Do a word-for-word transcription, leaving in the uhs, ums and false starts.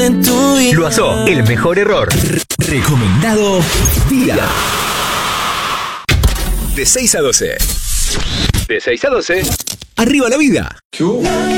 en tu vida. L'Oiseau, el mejor error. Recomendado Vida. De seis a doce. De seis a doce. Arriba la vida.